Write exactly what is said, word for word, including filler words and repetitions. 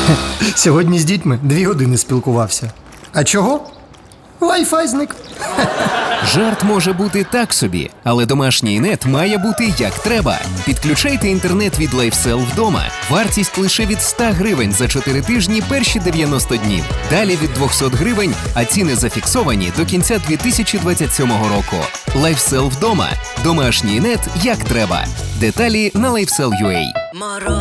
Сьогодні з дітьми дві години спілкувався. А чого? Wi-Fi зник. Жарт може бути так собі, але домашній нет має бути як треба. Підключайте інтернет від LifeSell вдома. Вартість лише від сто гривень за чотири тижні перші дев'яносто днів. Далі від двісті гривень, а ціни зафіксовані до кінця дві тисячі двадцять сьомого року. LifeSell вдома. Домашній нет як треба. Деталі на LifeSell точка ю а.